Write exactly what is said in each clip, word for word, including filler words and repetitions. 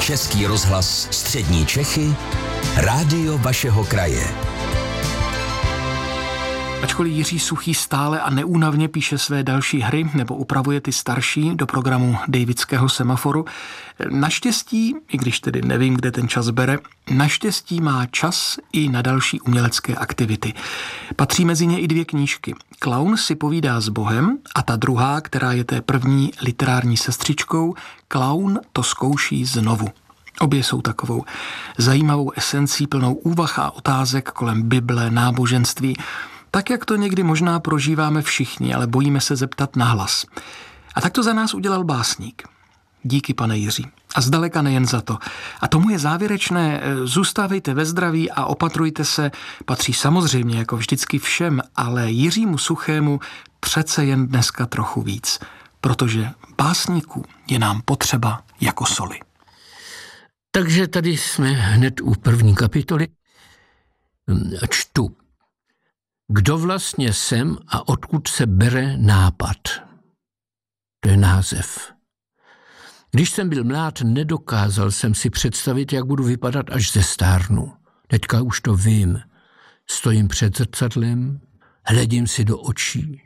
Český rozhlas Střední Čechy, rádio vašeho kraje. Ačkoliv Jiří Suchý stále a neúnavně píše své další hry nebo upravuje ty starší do programu Davidského semaforu, naštěstí, i když tedy nevím, kde ten čas bere, naštěstí má čas i na další umělecké aktivity. Patří mezi ně i dvě knížky. Klaun si povídá s Bohem a ta druhá, která je té první literární sestřičkou, Klaun to zkouší znovu. Obě jsou takovou zajímavou esencí plnou úvah a otázek kolem Bible, náboženství, tak jak to někdy možná prožíváme všichni, ale bojíme se zeptat nahlas. A tak to za nás udělal básník. Díky, pane Jiří. A zdaleka nejen za to. A tomu je závěrečné: zůstávejte ve zdraví a opatrujte se, patří samozřejmě jako vždycky všem, ale Jiřímu Suchému přece jen dneska trochu víc, protože básníků je nám potřeba jako soli. Takže tady jsme hned u první kapitoly. Čtu. Kdo vlastně jsem a odkud se bere nápad? To je název. Když jsem byl mlád, nedokázal jsem si představit, jak budu vypadat, až zestárnu. Teďka už to vím. Stojím před zrcadlem, hledím si do očí.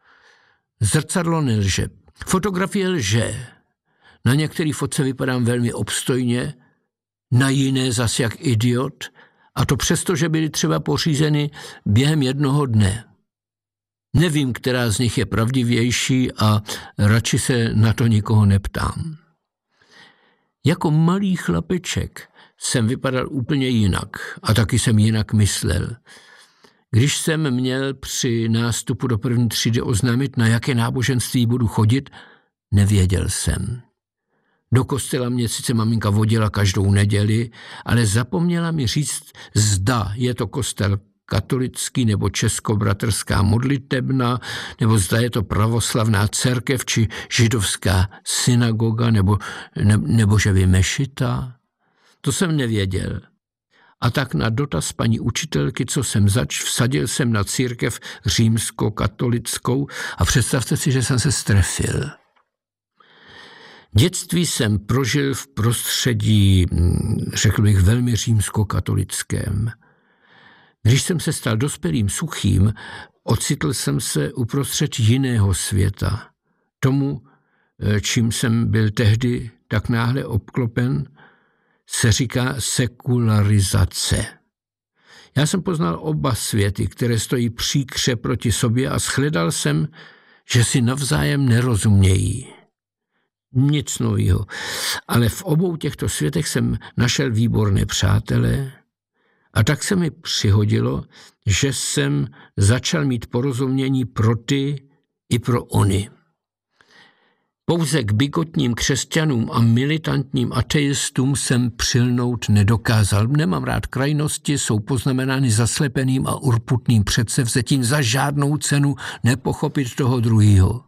Zrcadlo nelže. Fotografie lže. Na některý fotce vypadám velmi obstojně, na jiné zas jak idiot, a to přesto, že byly třeba pořízeny během jednoho dne. Nevím, která z nich je pravdivější a radši se na to nikoho neptám. Jako malý chlapeček jsem vypadal úplně jinak a taky jsem jinak myslel. Když jsem měl při nástupu do první třídy oznámit, na jaké náboženství budu chodit, nevěděl jsem. Do kostela mě sice maminka vodila každou neděli, ale zapomněla mi říct, zda je to kostel katolický nebo českobratrská modlitebna, nebo zda je to pravoslavná cerkev či židovská synagoga, nebo, ne, nebo že by mešita. To jsem nevěděl. A tak na dotaz paní učitelky, co jsem zač, vsadil jsem na církev římskokatolickou a představte si, že jsem se strefil. Dětství jsem prožil v prostředí, řekl bych, velmi římskokatolickém. Když jsem se stal dospělým Suchým, ocitl jsem se uprostřed jiného světa. Tomu, čím jsem byl tehdy tak náhle obklopen, se říká sekularizace. Já jsem poznal oba světy, které stojí příkře proti sobě, a shledal jsem, že si navzájem nerozumějí. Nic nového. Ale v obou těchto světech jsem našel výborné přátele a tak se mi přihodilo, že jsem začal mít porozumění pro ty i pro ony. Pouze k bigotním křesťanům a militantním ateistům jsem přilnout nedokázal. Nemám rád krajnosti, jsou poznamenány zaslepeným a urputným předsevzetím, za žádnou cenu nepochopit toho druhého.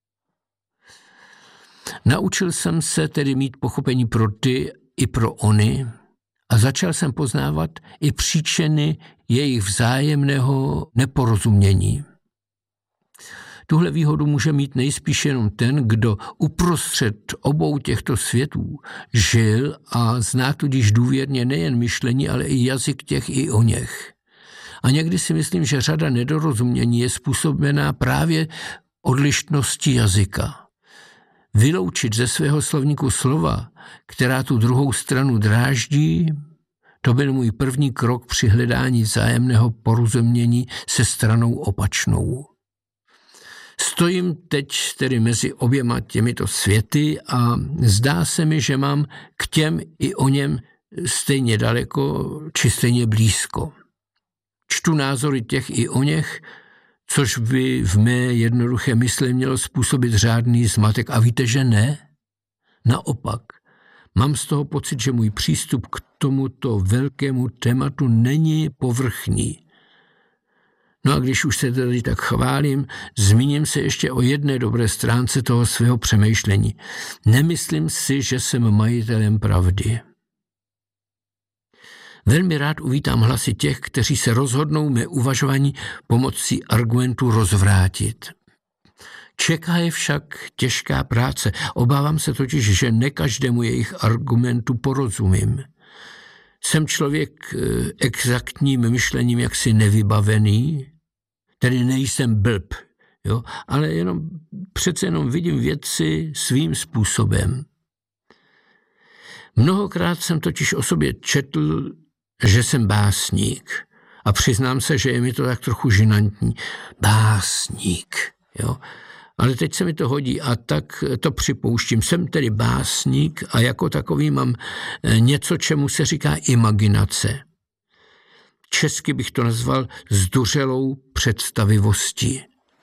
Naučil jsem se tedy mít pochopení pro ty i pro ony a začal jsem poznávat i příčiny jejich vzájemného neporozumění. Tuhle výhodu může mít nejspíš jenom ten, kdo uprostřed obou těchto světů žil a zná tudíž důvěrně nejen myšlení, ale i jazyk těch i oněch. A někdy si myslím, že řada nedorozumění je způsobená právě odlišností jazyka. Vyloučit ze svého slovníku slova, která tu druhou stranu dráždí, to byl můj první krok při hledání vzájemného porozumění se stranou opačnou. Stojím teď tedy mezi oběma těmito světy a zdá se mi, že mám k těm i o něm stejně daleko či stejně blízko. Čtu názory těch i o něch, což by v mé jednoduché mysli mělo způsobit řádný zmatek. A víte, že ne? Naopak, mám z toho pocit, že můj přístup k tomuto velkému tématu není povrchní. No a když už se tady tak chválím, zmíním se ještě o jedné dobré stránce toho svého přemýšlení. Nemyslím si, že jsem majitelem pravdy. Velmi rád uvítám hlasy těch, kteří se rozhodnou mé uvažování pomocí argumentů rozvrátit. Čeká je však těžká práce. Obávám se totiž, že ne každému jejich argumentu porozumím. Jsem člověk exaktním myšlením jaksi nevybavený, tedy nejsem blb, jo? Ale jenom, přece jenom vidím věci svým způsobem. Mnohokrát jsem totiž o sobě četl, že jsem básník. A přiznám se, že je mi to tak trochu žinantní. Básník, jo. Ale teď se mi to hodí a tak to připouštím. Jsem tedy básník a jako takový mám něco, čemu se říká imaginace. Česky bych to nazval zduřelou představivostí.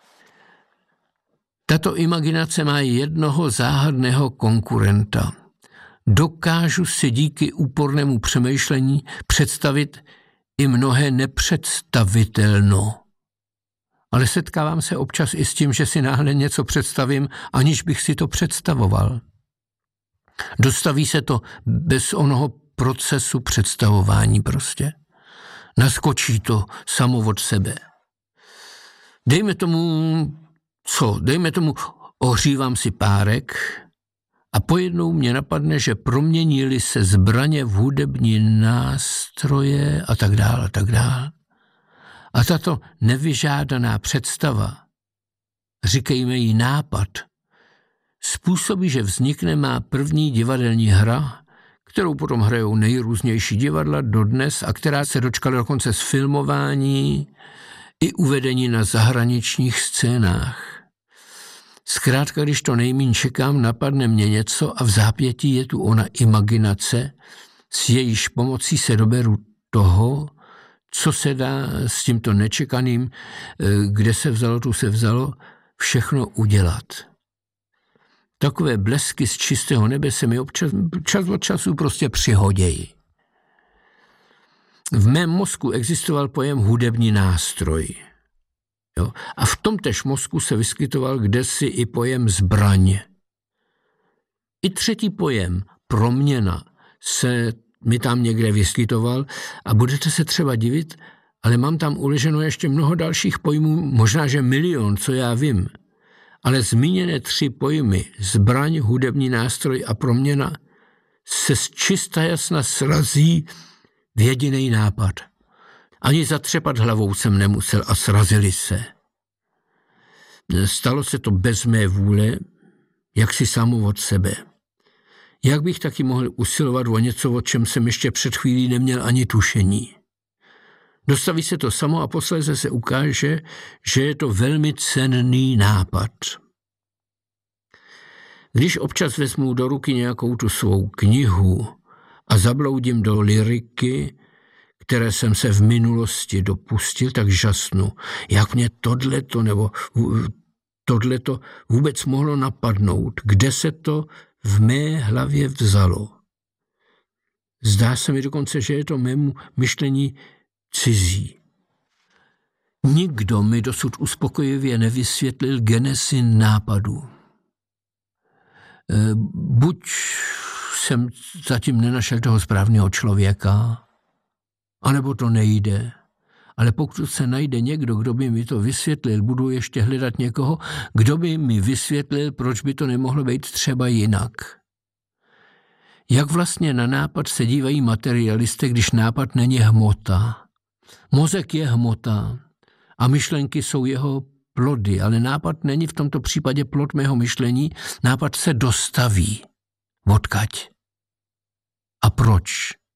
Tato imaginace má jednoho záhadného konkurenta. Dokážu si díky úpornému přemýšlení představit i mnohé nepředstavitelno. Ale setkávám se občas i s tím, že si náhle něco představím, aniž bych si to představoval. Dostaví se to bez onoho procesu představování prostě. Naskočí to samo od sebe. Dejme tomu, co? Dejme tomu, ohřívám si párek a pojednou mě napadne, že proměnily se zbraně v hudební nástroje a tak dále, a tak dále. A tato nevyžádaná představa, říkejme jí nápad, způsobí, že vznikne má první divadelní hra, kterou potom hrajou nejrůznější divadla dodnes a která se dočkala dokonce z filmování i uvedení na zahraničních scénách. Zkrátka, když to nejmíň čekám, napadne mě něco a v zápětí je tu ona imaginace, s jejíž pomocí se doberu toho, co se dá s tímto nečekaným, kde se vzalo, tu se vzalo, všechno udělat. Takové blesky z čistého nebe se mi občas, čas od času prostě přihodějí. V mém mozku existoval pojem hudební nástroj. Jo? A v tomtéž mozku se vyskytoval kdesi i pojem zbraň. I třetí pojem, proměna, se mi tam někde vyskytoval a budete se třeba divit, ale mám tam uleženo ještě mnoho dalších pojmů, možná že milion, co já vím. Ale zmíněné tři pojmy, zbraň, hudební nástroj a proměna, se z čista jasna srazí v jediný nápad. Ani zatřepat hlavou jsem nemusel a srazili se. Stalo se to bez mé vůle, jak si samo od sebe. Jak bych taky mohl usilovat o něco, o čem jsem ještě před chvílí neměl ani tušení. Dostaví se to samo a posléze se ukáže, že je to velmi cenný nápad. Když občas vezmu do ruky nějakou tu svou knihu a zabloudím do lyriky, které jsem se v minulosti dopustil, tak žasnu, jak mě tohleto nebo tohleto vůbec mohlo napadnout, kde se to v mé hlavě vzalo. Zdá se mi dokonce, že je to mému myšlení cizí. Nikdo mi dosud uspokojivě nevysvětlil genesi nápadu. Buď jsem zatím nenašel toho správného člověka, anebo to nejde. Ale pokud se najde někdo, kdo by mi to vysvětlil, budu ještě hledat někoho, kdo by mi vysvětlil, proč by to nemohlo být třeba jinak. Jak vlastně na nápad se dívají materialisté, když nápad není hmota? Mozek je hmota a myšlenky jsou jeho plody, ale nápad není v tomto případě plod mého myšlení, nápad se dostaví. Odkaď? A proč?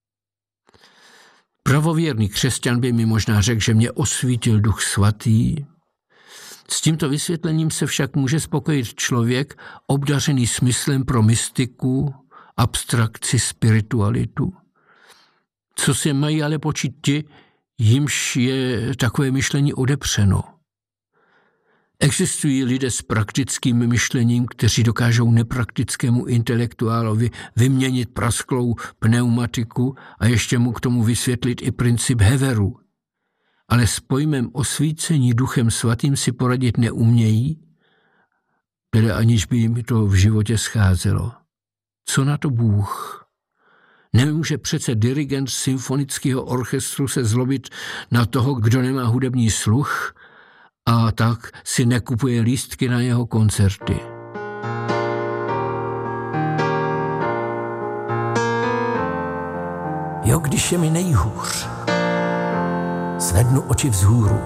Pravověrný křesťan by mi možná řekl, že mě osvítil Duch Svatý. S tímto vysvětlením se však může spokojit člověk obdařený smyslem pro mystiku, abstrakci, spiritualitu. Co si mají ale počít ti, jimž je takové myšlení odepřeno. Existují lidé s praktickým myšlením, kteří dokážou nepraktickému intelektuálovi vyměnit prasklou pneumatiku a ještě mu k tomu vysvětlit i princip Heveru. Ale s pojmem osvícení Duchem Svatým si poradit neumějí, tedy aniž by jim to v životě scházelo. Co na to Bůh? Nemůže přece dirigent symfonického orchestru se zlobit na toho, kdo nemá hudební sluch a tak si nekupuje lístky na jeho koncerty. Jo, když je mi nejhůř, zvednu oči vzhůru.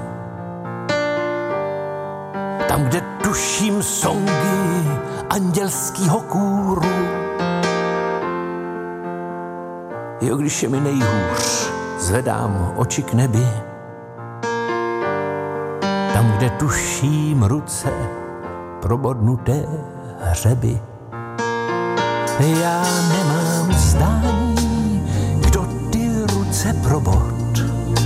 Tam, kde tuším songy andělskýho kůru. Jo, když je mi nejhůř, zvedám oči k nebi. Tam, kde tuším ruce probodnuté hřeby. Já nemám zdání, kdo ty ruce probod.